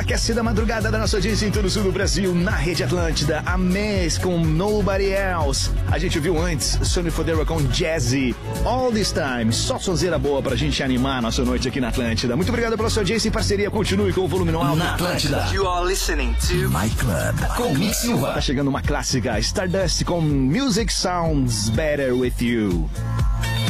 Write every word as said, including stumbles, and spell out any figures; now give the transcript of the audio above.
aquecida madrugada da nossa audiência em todo o sul do Brasil, na Rede Atlântida, a Mess com Nobody Else. A gente viu antes Sonny Fodera com Jazzy, All This Time, só sonzeira boa pra gente animar a nossa noite aqui na Atlântida. Muito obrigado pela sua audiência e parceria, continue com o volume no alto. Na Atlântida, you are listening to My Club, com Mix Silva. Tá chegando uma clássica, Stardust com Music Sounds Better With You.